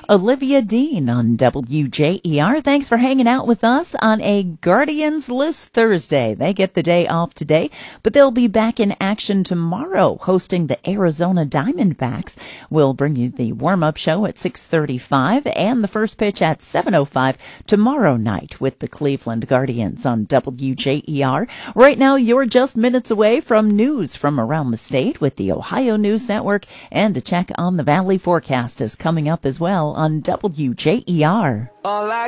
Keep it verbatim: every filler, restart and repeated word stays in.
Olivia Dean on W J E R. Thanks for hanging out with us on a Guardians List Thursday. They get the day off today, but they'll be back in action tomorrow hosting the Arizona Diamondbacks. We'll bring you the warm-up show at six thirty-five and the first pitch at seven oh five tomorrow night with the Cleveland Guardians on W J E R. Right now, you're just minutes away from news from around the state with the Ohio News Network, and a check on the Valley forecast is coming up as well on W J E R. All I